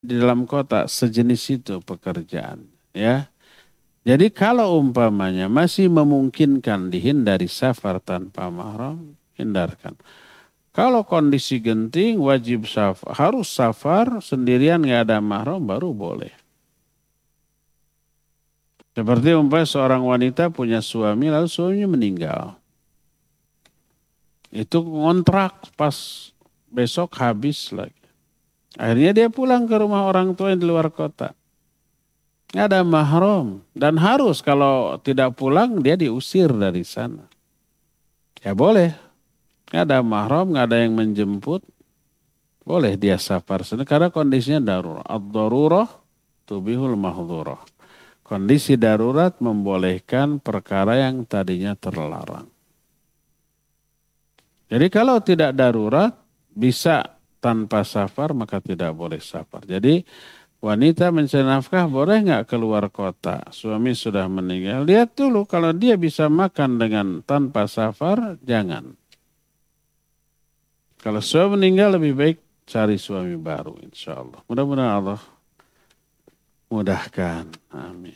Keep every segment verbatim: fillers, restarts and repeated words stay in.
di dalam kota sejenis itu pekerjaan, ya. Jadi kalau umpamanya masih memungkinkan dihindari safar tanpa mahram, hindarkan. Kalau kondisi genting wajib safar, harus safar sendirian nggak ada mahram baru boleh. Seperti umpamanya seorang wanita punya suami lalu suaminya meninggal. Itu kontrak pas besok habis lagi. Akhirnya dia pulang ke rumah orang tua yang di luar kota. Nggak ada mahram. Dan harus kalau tidak pulang dia diusir dari sana. Ya boleh. Nggak ada mahram, nggak ada yang menjemput. Boleh dia safar sendiri karena kondisinya darurat. Ad-darurah tubihul mahdhurah. Kondisi darurat membolehkan perkara yang tadinya terlarang. Jadi kalau tidak darurat bisa tanpa safar maka tidak boleh safar. Jadi wanita mencari nafkah boleh nggak keluar kota? Suami sudah meninggal. Lihat dulu kalau dia bisa makan dengan tanpa safar, jangan. Kalau suami meninggal lebih baik cari suami baru insya Allah. Mudah-mudahan Allah mudahkan. Amin.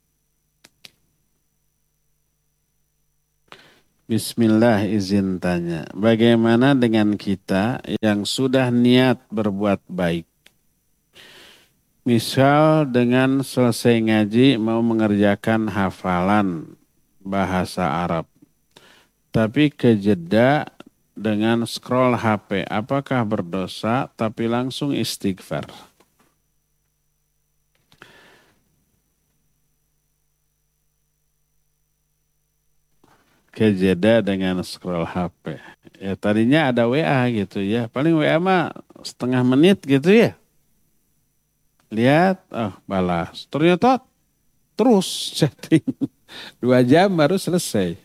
Bismillah izin tanya. Bagaimana dengan kita yang sudah niat berbuat baik? Misal dengan selesai ngaji mau mengerjakan hafalan bahasa Arab. Tapi kejeda dengan scroll H P. Apakah berdosa tapi langsung istighfar? Kejeda dengan scroll H P. Ya tadinya ada W A gitu ya. Paling W A mah setengah menit gitu ya. Lihat, oh balas. Ternyata terus chatting. Dua jam baru selesai.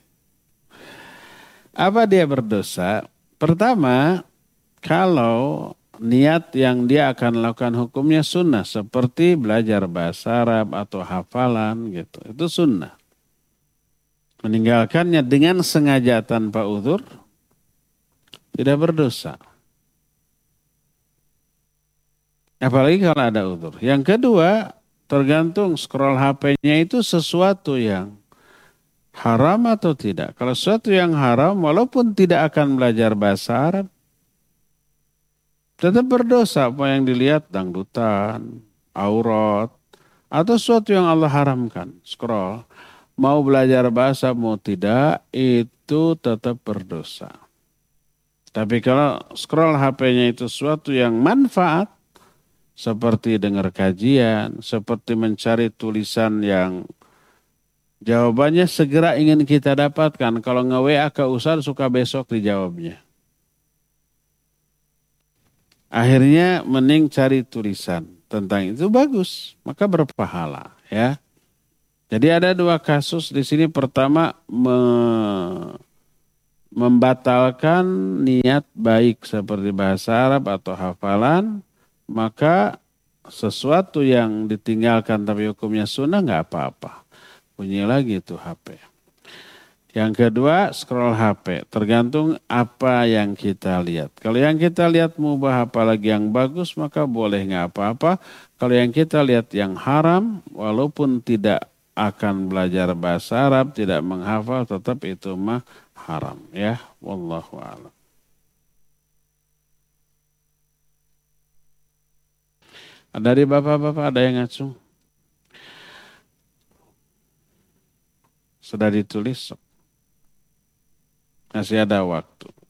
Apa dia berdosa? Pertama, kalau niat yang dia akan lakukan hukumnya sunnah. Seperti belajar bahasa Arab atau hafalan gitu. Itu sunnah. Meninggalkannya dengan sengaja tanpa uzur tidak berdosa. Apalagi kalau ada uzur. Yang kedua, tergantung scroll H P-nya itu sesuatu yang haram atau tidak. Kalau sesuatu yang haram, walaupun tidak akan belajar bahasa Arab, tetap berdosa. Apa yang dilihat dangdutan, aurat, atau sesuatu yang Allah haramkan. Scroll. Mau belajar bahasa, mau tidak, itu tetap berdosa. Tapi kalau scroll H P-nya itu sesuatu yang manfaat, seperti dengar kajian, seperti mencari tulisan yang jawabannya segera ingin kita dapatkan. Kalau nge-W A ke Ustaz suka besok dijawabnya. Akhirnya mending cari tulisan tentang itu bagus, maka berpahala ya. Jadi ada dua kasus di sini. Pertama me membatalkan niat baik seperti bahasa Arab atau hafalan, maka sesuatu yang ditinggalkan tapi hukumnya sunnah nggak apa-apa. Bunyi lagi itu H P. Yang kedua scroll H P. Tergantung apa yang kita lihat. Kalau yang kita lihat mubah apalagi yang bagus maka boleh nggak apa-apa. Kalau yang kita lihat yang haram walaupun tidak akan belajar bahasa Arab, tidak menghafal tetap itu mah haram ya. Wallahu a'lam. Dari bapak-bapak ada yang ngacung? Sudah ditulis? Masih ada waktu.